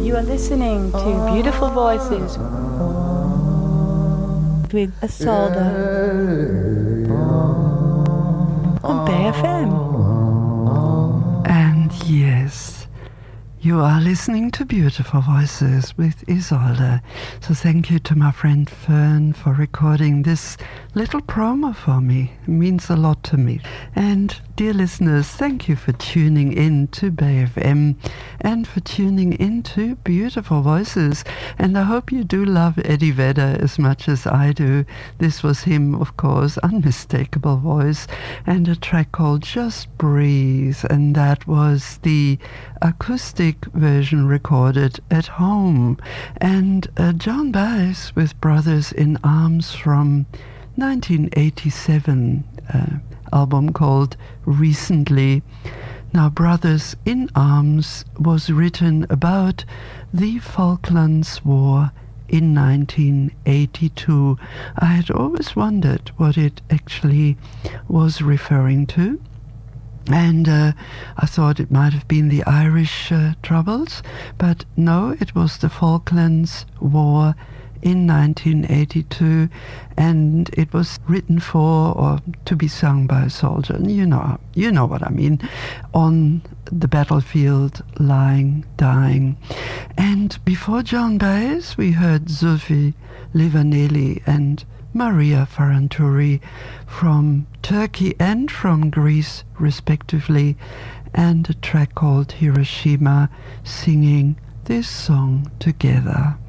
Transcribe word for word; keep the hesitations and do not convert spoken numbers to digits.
You are listening to Beautiful Voices with Isolde on Bay F M. And yes, you are listening to Beautiful Voices with Isolde. So thank you to my friend Fern for recording this little promo for me. It means a lot to me. And dear listeners, thank you for tuning in to Bay F M and for tuning in to Beautiful Voices. And I hope you do love Eddie Vedder as much as I do. This was him, of course, unmistakable voice, and a track called Just Breathe. And that was the acoustic version recorded at home. And uh, Joan Baez with Brothers in Arms from nineteen eighty-seven, uh, album called Recently. Now, Brothers in Arms was written about the Falklands War in nineteen eighty-two. I had always wondered what it actually was referring to. And uh, I thought it might have been the Irish uh, Troubles, but no, it was the Falklands War in nineteen eighty-two, and it was written for or to be sung by a soldier, and you know, you know what I mean, on the battlefield, lying, dying. And before Joan Baez, we heard Zülfü Livaneli and Maria Ferranturi from Turkey and from Greece, respectively, and a track called Hiroshima, singing this song together.